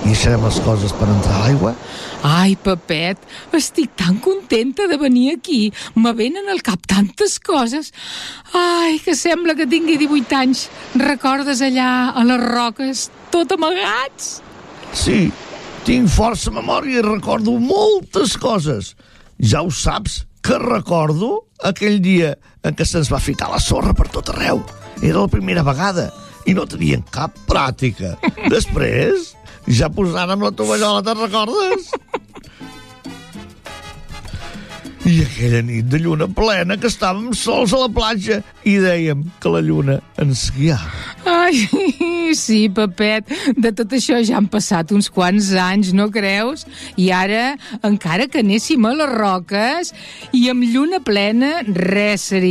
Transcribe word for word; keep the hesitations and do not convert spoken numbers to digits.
I deixarem les coses per entrar a l'aigua. Ai, Pepet, estic tan contenta de venir aquí. Me venen al cap tantes coses. Ai, que sembla que tingui divuit anys. Recordes allà a les roques, tot amagats? Sí, tinc força memòria i recordo moltes coses. Ja ho saps que recordo aquell dia en què se'ns va ficar la sorra per tot arreu. Era la primera vegada i no tenien cap pràctica. Després ja posant amb la tovallola, te'n recordes? I aquella nit de lluna plena que estàvem sols a la platja i dèiem que la lluna ens guiava. Ai, sí, Pepet, de tot això ja han passat uns quants anys, no creus? I ara, encara que anéssim a les roques i amb lluna plena, res seria